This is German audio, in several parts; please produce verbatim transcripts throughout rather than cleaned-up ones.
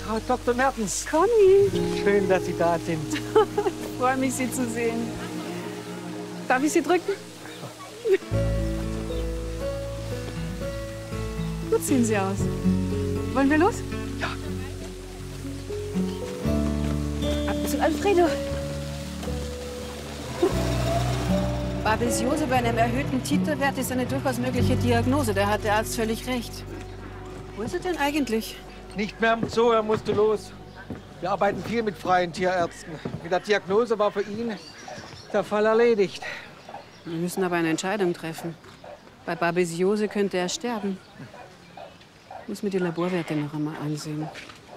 Frau Doktor Mertens. Conny. Schön, dass Sie da sind. Ich freue mich, Sie zu sehen. Darf ich Sie drücken? Gut sehen Sie aus. Wollen wir los? Ja. Ab zu Alfredo. Babesiose bei einem erhöhten Titerwert ist eine durchaus mögliche Diagnose. Da hat der Arzt völlig recht. Wo ist er denn eigentlich? Nicht mehr im Zoo, er musste los. Wir arbeiten viel mit freien Tierärzten. Mit der Diagnose war für ihn der Fall erledigt. Wir müssen aber eine Entscheidung treffen. Bei Babesiose könnte er sterben. Ich muss mir die Laborwerte noch einmal ansehen.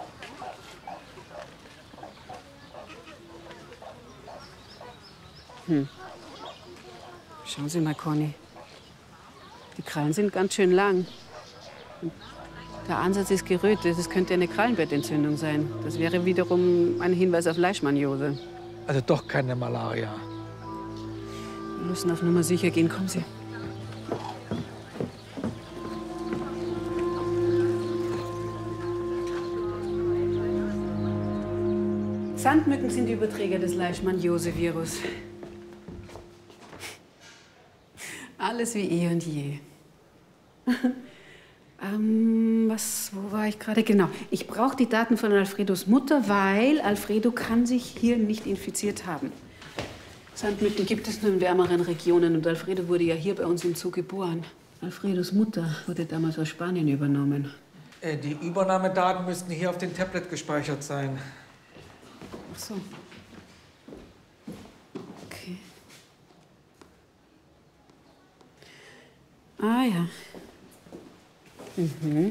Hm. Schauen Sie mal, Conny. Die Krallen sind ganz schön lang. Und der Ansatz ist gerötet. Das könnte eine Krallenbettentzündung sein. Das wäre wiederum ein Hinweis auf Leishmaniose. Also doch keine Malaria. Wir müssen auf Nummer sicher gehen. Kommen Sie. Sandmücken sind die Überträger des Leishmaniose-Virus. Alles wie eh und je. ähm, was, wo war ich gerade? Genau. Ich brauche die Daten von Alfredos Mutter, weil Alfredo kann sich hier nicht infiziert haben. Sandmücken gibt es nur in wärmeren Regionen und Alfredo wurde ja hier bei uns im Zoo geboren. Alfredos Mutter wurde damals aus Spanien übernommen. Äh, die Übernahmedaten müssten hier auf dem Tablet gespeichert sein. Ach so. Okay. Ah ja. Mhm.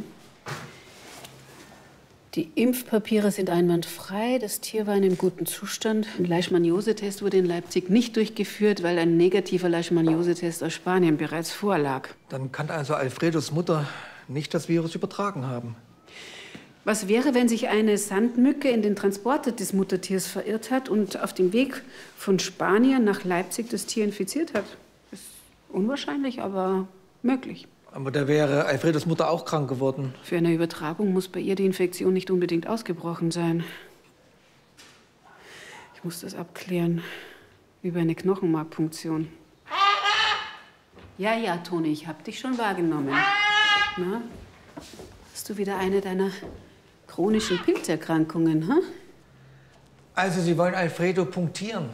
Die Impfpapiere sind einwandfrei. Das Tier war in einem guten Zustand. Ein Leishmaniose-Test wurde in Leipzig nicht durchgeführt, weil ein negativer Leishmaniose-Test aus Spanien bereits vorlag. Dann kann also Alfredos Mutter nicht das Virus übertragen haben. Was wäre, wenn sich eine Sandmücke in den Transporter des Muttertiers verirrt hat und auf dem Weg von Spanien nach Leipzig das Tier infiziert hat? Ist unwahrscheinlich, aber möglich. Aber da wäre Alfredos Mutter auch krank geworden. Für eine Übertragung muss bei ihr die Infektion nicht unbedingt ausgebrochen sein. Ich muss das abklären. Über eine Knochenmarkpunktion. Ja, ja, Toni, ich hab dich schon wahrgenommen. Na? Hast du wieder eine deiner chronischen Pilzerkrankungen, hm? Also, Sie wollen Alfredo punktieren?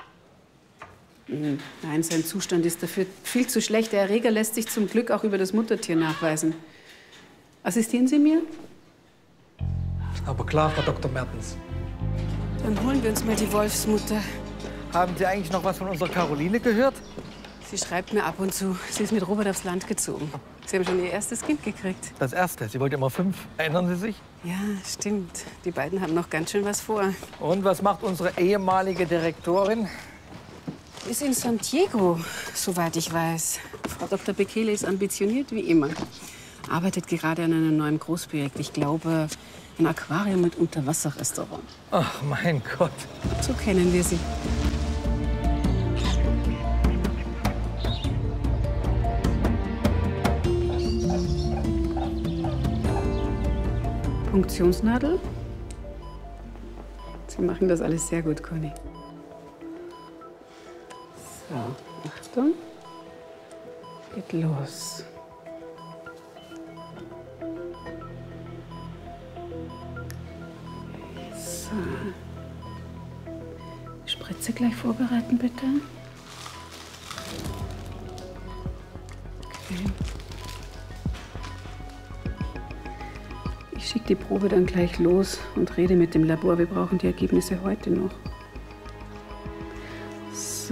Nein, sein Zustand ist dafür viel zu schlecht. Der Erreger lässt sich zum Glück auch über das Muttertier nachweisen. Assistieren Sie mir? Aber klar, Frau Doktor Mertens. Dann holen wir uns mal die Wolfsmutter. Haben Sie eigentlich noch was von unserer Caroline gehört? Sie schreibt mir ab und zu. Sie ist mit Robert aufs Land gezogen. Sie haben schon ihr erstes Kind gekriegt. Das erste. Sie wollte immer fünf. Erinnern Sie sich? Ja, stimmt. Die beiden haben noch ganz schön was vor. Und was macht unsere ehemalige Direktorin? Ist in San Diego, soweit ich weiß. Frau Doktor Bekele ist ambitioniert wie immer. Arbeitet gerade an einem neuen Großprojekt. Ich glaube, ein Aquarium mit Unterwasserrestaurant. Ach, mein Gott. So kennen wir sie. Punktionsnadel. Sie machen das alles sehr gut, Conny. So, Achtung. Geht los. So. Spritze gleich vorbereiten, bitte. Okay. Ich schicke die Probe dann gleich los und rede mit dem Labor. Wir brauchen die Ergebnisse heute noch. So.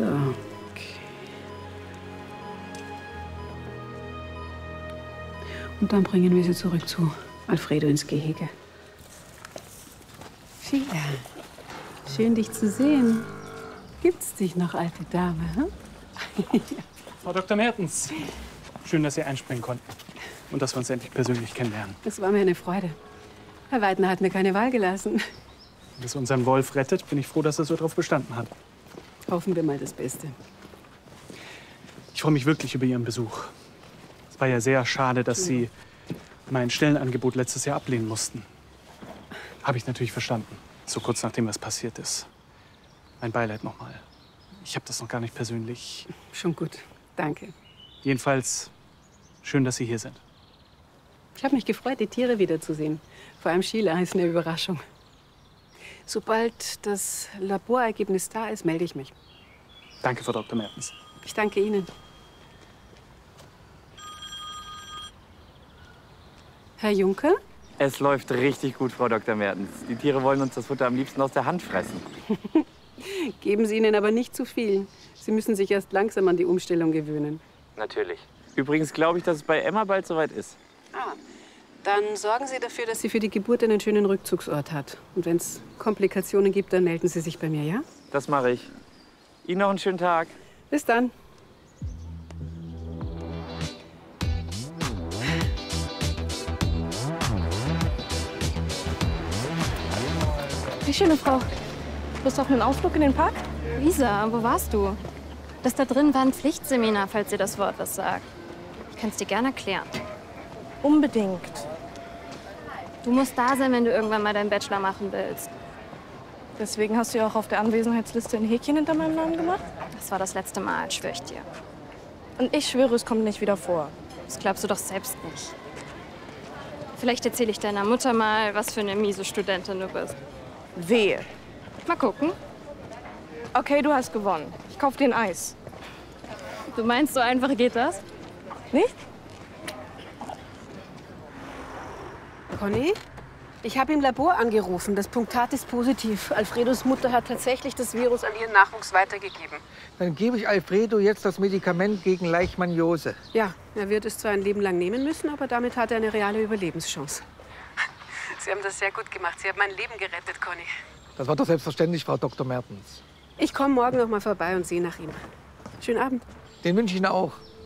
Und dann bringen wir sie zurück zu Alfredo ins Gehege. Sheila, schön dich zu sehen. Gibt's dich noch, alte Dame? Hm? Frau Doktor Mertens, schön, dass Sie einspringen konnten und dass wir uns endlich persönlich kennenlernen. Das war mir eine Freude. Herr Weidner hat mir keine Wahl gelassen. Wenn es unseren Wolf rettet, bin ich froh, dass er so darauf bestanden hat. Hoffen wir mal das Beste. Ich freue mich wirklich über Ihren Besuch. Es war ja sehr schade, dass Sie mein Stellenangebot letztes Jahr ablehnen mussten. Habe ich natürlich verstanden. So kurz nachdem was passiert ist. Mein Beileid nochmal. Ich habe das noch gar nicht persönlich. Schon gut, danke. Jedenfalls schön, dass Sie hier sind. Ich habe mich gefreut, die Tiere wiederzusehen. Vor allem Sheila ist eine Überraschung. Sobald das Laborergebnis da ist, melde ich mich. Danke, Frau Doktor Mertens. Ich danke Ihnen. Herr Juncker? Es läuft richtig gut, Frau Doktor Mertens. Die Tiere wollen uns das Futter am liebsten aus der Hand fressen. Geben Sie ihnen aber nicht zu viel. Sie müssen sich erst langsam an die Umstellung gewöhnen. Natürlich. Übrigens glaube ich, dass es bei Emma bald soweit ist. Ah, dann sorgen Sie dafür, dass sie für die Geburt einen schönen Rückzugsort hat. Und wenn es Komplikationen gibt, dann melden Sie sich bei mir, ja? Das mache ich. Ihnen noch einen schönen Tag. Bis dann. Wie schöne Frau. Lust auf einen Ausflug in den Park? Lisa, wo warst du? Das da drin war ein Pflichtseminar, falls dir das Wort was sagt. Ich kann es dir gerne erklären. Unbedingt. Du musst da sein, wenn du irgendwann mal deinen Bachelor machen willst. Deswegen hast du ja auch auf der Anwesenheitsliste ein Häkchen hinter meinem Namen gemacht? Das war das letzte Mal, schwör ich dir. Und ich schwöre, es kommt nicht wieder vor. Das glaubst du doch selbst nicht. Vielleicht erzähle ich deiner Mutter mal, was für eine miese Studentin du bist. Wehe. Mal gucken. Okay, du hast gewonnen. Ich kauf dir ein Eis. Du meinst, so einfach geht das? Nicht? Conny? Ich habe im Labor angerufen. Das Punktat ist positiv. Alfredos Mutter hat tatsächlich das Virus an ihren Nachwuchs weitergegeben. Dann gebe ich Alfredo jetzt das Medikament gegen Leishmaniose. Ja, er wird es zwar ein Leben lang nehmen müssen, aber damit hat er eine reale Überlebenschance. Sie haben das sehr gut gemacht. Sie haben mein Leben gerettet, Conny. Das war doch selbstverständlich, Frau Doktor Mertens. Ich komme morgen noch mal vorbei und sehe nach ihm. Schönen Abend. Den wünsche ich Ihnen auch.